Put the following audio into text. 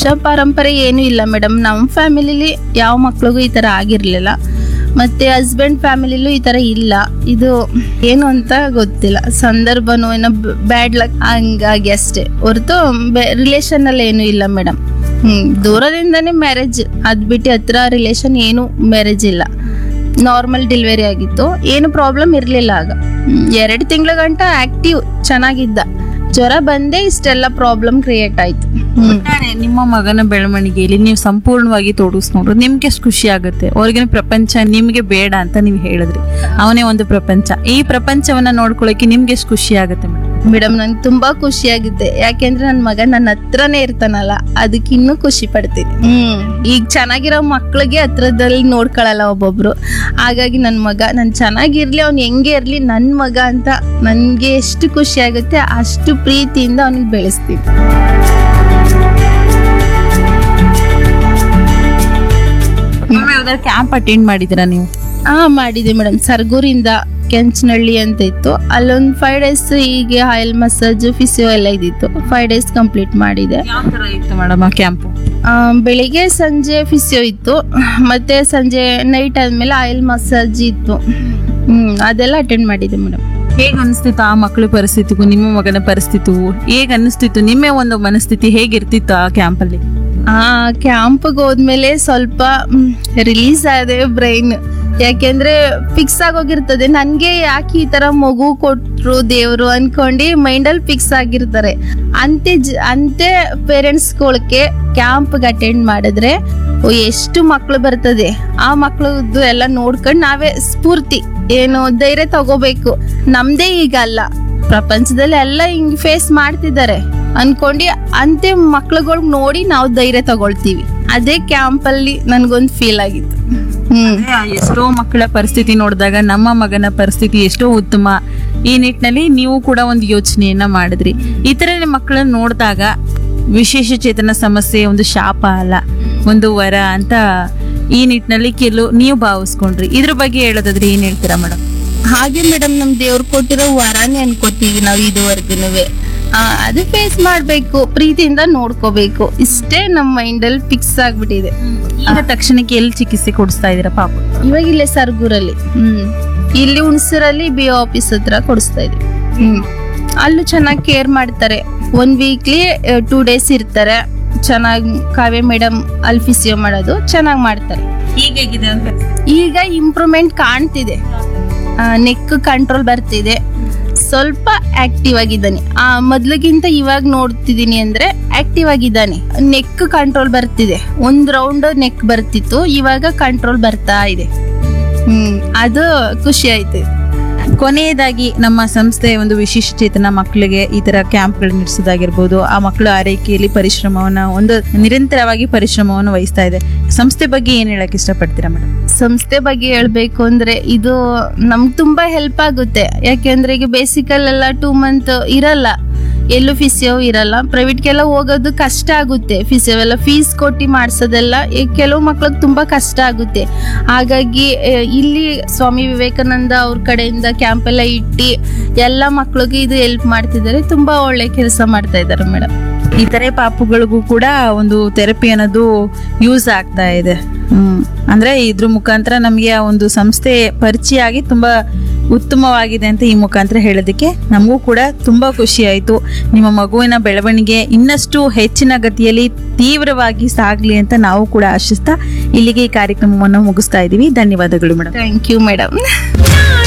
ವಂಶ ಪಾರಂಪರೆ ಏನು ಇಲ್ಲ ಮೇಡಮ್. ನಮ್ಮ ಫ್ಯಾಮಿಲಿಲಿ ಯಾವ ಮಕ್ಳಿಗೂ ಈ ತರ ಆಗಿರ್ಲಿಲ್ಲ, ಮತ್ತೆ ಹಸ್ಬೆಂಡ್ ಫ್ಯಾಮಿಲಿಲೂ ಈ ತರ ಇಲ್ಲ. ಇದು ಏನು ಅಂತ ಗೊತ್ತಿಲ್ಲ, ಸಂದರ್ಭನೋ ಏನೋ ಬ್ಯಾಡ್ ಲಕ್ ಹಂಗಾಗಿ ಅಷ್ಟೇ ಹೊರತು ರಿಲೇಷನ್ ಅಲ್ಲಿ ಏನು ಇಲ್ಲ ಮೇಡಮ್. ದೂರದಿಂದಾನೇ ಮ್ಯಾರೇಜ್, ಅದ್ ಬಿಟ್ಟು ಹತ್ರ ರಿಲೇಷನ್ ಏನು ಮ್ಯಾರೇಜ್ ಇಲ್ಲ. ನಾರ್ಮಲ್ ಡೆಲಿವರಿ ಆಗಿತ್ತು, ಏನು ಪ್ರಾಬ್ಲಮ್ ಇರ್ಲಿಲ್ಲ. ಆಗ 2 ತಿಂಗಳ ಗಂಟ ಆಕ್ಟಿವ್ ಚೆನ್ನಾಗಿದ್ದ. ಜ್ವರ ಬಂದೇ ಇಷ್ಟೆಲ್ಲ ಪ್ರಾಬ್ಲಮ್ ಕ್ರಿಯೇಟ್ ಆಯ್ತು. ನಿಮ್ಮ ಮಗನ ಬೆಳವಣಿಗೆಯಲ್ಲಿ ನೀವು ಸಂಪೂರ್ಣವಾಗಿ ತೊಡಗಿಸ್ಕೊಂಡ್ರು, ನಿಮ್ಗೆ ಎಷ್ಟು ಖುಷಿ ಆಗುತ್ತೆ. ಅವ್ರಿಗಿನ ಪ್ರಪಂಚ ನಿಮ್ಗೆ ಬೇಡ ಅಂತ ನೀವು ಹೇಳಿದ್ರಿ, ಅವನೇ ಒಂದು ಪ್ರಪಂಚ. ಈ ಪ್ರಪಂಚವನ್ನ ನೋಡ್ಕೊಳಕ್ಕೆ ನಿಮ್ಗೆ ಎಷ್ಟು ಖುಷಿ ಆಗುತ್ತೆ ಮೇಡಮ್? ನನ್ಗೆ ತುಂಬಾ ಖುಷಿ ಆಗುತ್ತೆ, ಯಾಕೆಂದ್ರೆ ನನ್ ಮಗ ನನ್ನ ಹತ್ರನೇ ಇರ್ತಾನಲ್ಲ, ಅದಕ್ಕೆ ಇನ್ನೂ ಖುಷಿ ಪಡ್ತೀನಿ. ಈಗ ಚೆನ್ನಾಗಿರೋ ಮಕ್ಳಿಗೆ ಹತ್ರದಲ್ಲಿ ನೋಡ್ಕೊಳಲ್ಲ ಒಬ್ಬೊಬ್ರು. ಹಾಗಾಗಿ ನನ್ ಮಗ ನನ್ ಚೆನ್ನಾಗಿರ್ಲಿ, ಅವ್ನ್ ಹೆಂಗೆ ಇರ್ಲಿ, ನನ್ ಮಗ ಅಂತ ನನ್ಗೆ ಎಷ್ಟು ಖುಷಿ ಆಗುತ್ತೆ ಅಷ್ಟು ಪ್ರೀತಿಯಿಂದ ಅವ್ನಿಗೆ ಬೆಳೆಸ್ತೀನಿ. ಕ್ಯಾಂಪ್ ಅಟೆಂಡ್ ಮಾಡಿದಿರಾ ನೀವು? ಮಾಡಿದೆ ಮೇಡಮ್. ಸರ್ಗೂರಿಂದ ಕೆಂಚನಹಳ್ಳಿ ಅಂತ ಇತ್ತು, ಅಲ್ಲೊಂದು 5 days ಹೀಗೆ ಆಯಿಲ್ ಮಸಾಜ್ ಫಿಸಿಯೋ ಎಲ್ಲ ಇದ್ದಿತ್ತು. 5 days ಕಂಪ್ಲೀಟ್ ಮಾಡಿದೆ. ಯಾವ ತರ ಇತ್ತು ಮೇಡಮ್ ಆ ಕ್ಯಾಂಪ್? ಬೆಳಿಗ್ಗೆ ಸಂಜೆ ಫಿಸಿಯೋ ಇತ್ತು, ಮತ್ತೆ ಸಂಜೆ ನೈಟ್ ಆದ್ಮೇಲೆ ಆಯಿಲ್ ಮಸಾಜ್ ಇತ್ತು. ಅದೆಲ್ಲ ಅಟೆಂಡ್ ಮಾಡಿದೆ ಮೇಡಮ್. ಹೇಗ್ ಅನಿಸ್ತಿತ್ತು ಆ ಮಕ್ಕಳ ಪರಿಸ್ಥಿತಿಗೂ ನಿಮ್ಮ ಮಗನ ಪರಿಸ್ಥಿತಿಗೂ? ಹೇಗ್ ಅನಿಸ್ತಿತ್ತು ನಿಮ್ಮ ಒಂದು ಮನಸ್ಥಿತಿ? ಹೇಗಿರ್ತಿತ್ತು ಆ ಕ್ಯಾಂಪಲ್ಲಿ? ಕ್ಯಾಂಪ್ಗೆ ಹೋದ್ಮೇಲೆ ಸ್ವಲ್ಪ ರಿಲೀಸ್ ಆದೆ ಬ್ರೈನ್. ಯಾಕೆಂದ್ರೆ ಫಿಕ್ಸ್ ಆಗೋಗಿರ್ತದೆ, ನನ್ಗೆ ಯಾಕೆ ಈ ತರ ಮಗು ಕೊಟ್ರು ದೇವ್ರು ಅನ್ಕೊಂಡು ಮೈಂಡಲ್ಲಿ ಫಿಕ್ಸ್ ಆಗಿರ್ತಾರೆ. ಅಂತೆ ಪೇರೆಂಟ್ಸ್ಗಳಿಗೆ ಕ್ಯಾಂಪ್ಗೆ ಅಟೆಂಡ್ ಮಾಡಿದ್ರೆ ಎಷ್ಟು ಮಕ್ಳು ಬರ್ತದೆ, ಆ ಮಕ್ಳದ್ದು ಎಲ್ಲ ನೋಡ್ಕೊಂಡು ನಾವೇ ಸ್ಫೂರ್ತಿ ಏನು ಧೈರ್ಯ ತಗೋಬೇಕು. ನಮ್ದೇ ಈಗ ಅಲ್ಲ, ಪ್ರಪಂಚದಲ್ಲಿ ಎಲ್ಲ ಹಿಂಗ್ ಫೇಸ್ ಮಾಡ್ತಿದ್ದಾರೆ ಅನ್ಕೊಂಡು ಅಂತೆ ಮಕ್ಳುಗಳ್ಗ್ ನೋಡಿ ನಾವು ಧೈರ್ಯ ತಗೊಳ್ತೀವಿ. ಅದೇ ಕ್ಯಾಂಪ್ ಅಲ್ಲಿ ನನ್ಗೊಂದು ಫೀಲ್ ಆಗಿತ್ತು. ಎಷ್ಟೋ ಮಕ್ಕಳ ಪರಿಸ್ಥಿತಿ ನೋಡಿದಾಗ ನಮ್ಮ ಮಗನ ಪರಿಸ್ಥಿತಿ ಎಷ್ಟೋ ಉತ್ತಮ. ಈ ನಿಟ್ಟಿನಲ್ಲಿ ನೀವು ಕೂಡ ಒಂದು ಯೋಚನೆಯನ್ನ ಮಾಡಿದ್ರಿ. ಈ ತರ ಮಕ್ಕಳನ್ನ ನೋಡಿದಾಗ ವಿಶೇಷ ಚೇತನ ಸಮಸ್ಯೆ ಒಂದು ಶಾಪ ಅಲ್ಲ, ಒಂದು ವರ ಅಂತ ಈ ನಿಟ್ಟಿನಲ್ಲಿ ನೀವು ಭಾವಿಸ್ಕೊಂಡ್ರಿ. ಇದ್ರ ಬಗ್ಗೆ ಹೇಳೋದಾದ್ರೆ ಏನ್ ಹೇಳ್ತೀರಾ ಮೇಡಮ್? ಹಾಗೆ ಮೇಡಮ್, ನಮ್ ದೇವ್ರು ಕೊಟ್ಟಿರೋ ವರಾನೇ ಅನ್ಕೋತೀವಿ ನಾವು ಇದುವರೆಗೂ. ಅದು ಫೇಸ್ ಮಾಡ್ಬೇಕು, ಪ್ರೀತಿಯಿಂದ ನೋಡ್ಕೋಬೇಕು, ಇಷ್ಟೇ ನಮ್ಮ ಮೈಂಡ್ ಅಲ್ಲಿ ಫಿಕ್ಸ್ ಆಗ್ಬಿಟ್ಟಿದೆ. ಈಗ ತಕ್ಷಣಕ್ಕೆ ಎಲ್ಲಿ ಚಿಕಿತ್ಸೆ ಕೊಡಿಸ್ತಾ ಇದೀರಾ ಪಾಪ? ಇವಾಗ ಇಲ್ಲೇ ಸರ್ಗೂರಲ್ಲಿ, ಇಲ್ಲಿ ಹುಣಸೂರಲ್ಲಿ BO ಆಫೀಸ್ ಹತ್ರ ಕೊಡಿಸ್ತಾ ಇದೀವಿ. ಅಲ್ಲೂ ಚೆನ್ನಾಗಿ ಕೇರ್ ಮಾಡ್ತಾರೆ. 1 weekly 2 days ಇರ್ತಾರೆ. ಚೆನ್ನಾಗಿ ಕಾವ್ಯ ಮೇಡಮ್ ಅಲ್ಲಿ ಫಿಸಿಯೋ ಮಾಡೋದು ಚೆನ್ನಾಗಿ ಮಾಡ್ತಾರೆ. ಈಗ ಇಂಪ್ರೂವ್ಮೆಂಟ್ ಕಾಣ್ತಿದೆ, ನೆಕ್ ಕಂಟ್ರೋಲ್ ಬರ್ತಿದೆ, ಸ್ವಲ್ಪ ಆಕ್ಟಿವ್ ಆಗಿದ್ದಾನೆ. ಮೊದ್ಲಿಗಿಂತ ಇವಾಗ ನೋಡ್ತಿದೀನಿ ಅಂದ್ರೆ ಆಕ್ಟಿವ್ ಆಗಿದ್ದಾನೆ. ನೆಕ್ ಕಂಟ್ರೋಲ್ ಬರ್ತಿದೆ. 1 ರೌಂಡ್ ನೆಕ್ ಬರ್ತಿತ್ತು, ಇವಾಗ ಕಂಟ್ರೋಲ್ ಬರ್ತಾ ಇದೆ. ಅದು ಖುಷಿ ಆಯ್ತು. ಕೊನೆಯದಾಗಿ ನಮ್ಮ ಸಂಸ್ಥೆ ಒಂದು ವಿಶೇಷ ಚೇತನ ಮಕ್ಕಳಿಗೆ ಈ ತರ ಕ್ಯಾಂಪ್ಗಳು ನಡೆಸೋದಾಗಿರ್ಬೋದು, ಆ ಮಕ್ಕಳು ಆರೈಕೆಯಲ್ಲಿ ಒಂದು ನಿರಂತರವಾಗಿ ಪರಿಶ್ರಮವನ್ನು ವಹಿಸ್ತಾ ಇದೆ. ಸಂಸ್ಥೆ ಬಗ್ಗೆ ಏನ್ ಹೇಳಕ್ ಇಷ್ಟಪಡ್ತೀರಾ ಮೇಡಮ್? ಸಂಸ್ಥೆ ಬಗ್ಗೆ ಹೇಳ್ಬೇಕು ಅಂದ್ರೆ ಇದು ನಮ್ಗೆ ತುಂಬಾ ಹೆಲ್ಪ್ ಆಗುತ್ತೆ. ಯಾಕೆಂದ್ರೆ ಈಗ ಬೇಸಿಕಲ್ ಎಲ್ಲ 2 months ಇರಲ್ಲ, ಎಲ್ಲೂ ಫಿಸಿಯೋ ಇರಲ್ಲ. ಪ್ರೈವೇಟ್ಗೆಲ್ಲ ಹೋಗೋದು ಕಷ್ಟ ಆಗುತ್ತೆ. ಫಿಸಿಯೋ ಎಲ್ಲ ಫೀಸ್ ಕೊಟ್ಟು ಮಾಡಿಸೋದೆಲ್ಲ ಕೆಲವು ಮಕ್ಳಿಗೆ ತುಂಬಾ ಕಷ್ಟ ಆಗುತ್ತೆ. ಹಾಗಾಗಿ ಇಲ್ಲಿ ಸ್ವಾಮಿ ವಿವೇಕಾನಂದ ಅವ್ರ ಕಡೆಯಿಂದ ಕ್ಯಾಂಪ್ ಎಲ್ಲ ಇಟ್ಟು ಎಲ್ಲ ಮಕ್ಳಿಗೆ ಇದು ಹೆಲ್ಪ್ ಮಾಡ್ತಿದ್ದಾರೆ. ತುಂಬಾ ಒಳ್ಳೆ ಕೆಲಸ ಮಾಡ್ತಾ ಇದ್ದಾರೆ ಮೇಡಮ್. ಈ ತರ ಪಾಪುಗಳಿಗೂ ಕೂಡ ಒಂದು ಥೆರಪಿ ಅನ್ನೋದು ಯೂಸ್ ಆಗ್ತಾ ಇದೆ. ಅಂದ್ರೆ ಇದ್ರ ಮುಖಾಂತರ ನಮ್ಗೆ ಆ ಒಂದು ಸಂಸ್ಥೆ ಪರಿಚಯ ಆಗಿ ತುಂಬಾ ಉತ್ತಮವಾಗಿದೆ ಅಂತ ಈ ಮುಖಾಂತರ ಹೇಳೋದಕ್ಕೆ ನಮಗೂ ಕೂಡ ತುಂಬಾ ಖುಷಿ ಆಯ್ತು. ನಿಮ್ಮ ಮಗುವಿನ ಬೆಳವಣಿಗೆ ಇನ್ನಷ್ಟು ಹೆಚ್ಚಿನ ಗತಿಯಲ್ಲಿ ತೀವ್ರವಾಗಿ ಸಾಗ್ಲಿ ಅಂತ ನಾವು ಕೂಡ ಆಶಿಸ್ತಾ ಇಲ್ಲಿಗೆ ಈ ಕಾರ್ಯಕ್ರಮವನ್ನು ಮುಗಿಸ್ತಾ ಇದ್ದೀವಿ. ಧನ್ಯವಾದಗಳು ಮೇಡಮ್. Thank you madam.